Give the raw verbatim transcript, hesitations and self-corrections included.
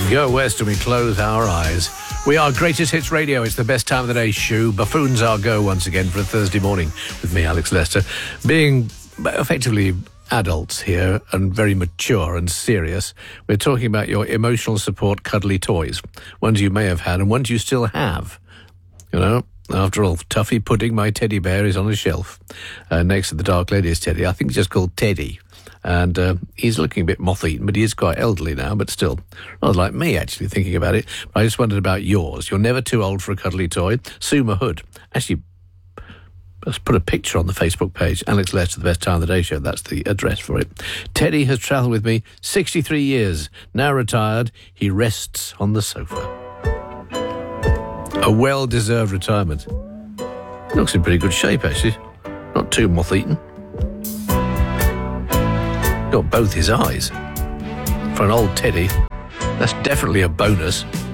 Go west and we close our eyes. We are Greatest Hits Radio. It's the best time of the day, Shoe. Buffoons our go once again for a Thursday morning with me, Alex Lester. Being effectively adults here and very mature and serious, we're talking about your emotional support cuddly toys. Ones you may have had and ones you still have. You know, after all, Tuffy Pudding, my teddy bear, is on a shelf uh, next to the Dark Lady's teddy. I think it's just called Teddy. And uh, he's looking a bit moth-eaten, but he is quite elderly now, but still. Rather like me, actually, thinking about it. But I just wondered about yours. You're never too old for a cuddly toy. Suma Hood. Actually, let's put a picture on the Facebook page. Alex Lester, the Best Time of the Day Show. That's the address for it. Teddy has travelled with me sixty-three years. Now retired, he rests on the sofa. A well-deserved retirement. Looks in pretty good shape, actually. Not too moth-eaten. Got both his eyes. For an old teddy, that's definitely a bonus.